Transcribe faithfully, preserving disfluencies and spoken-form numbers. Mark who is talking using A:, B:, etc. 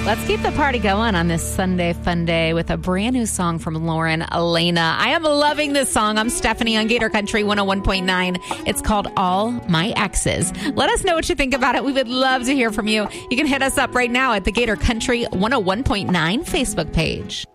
A: Let's keep the party going on this Sunday fun day with a brand new song from Lauren Elena. I am loving this song. I'm Stephanie on Gator Country one oh one point nine. It's called All My Exes. Let us know what you think about it. We would love to hear from you. You can hit us up right now at the Gator Country one oh one point nine Facebook page.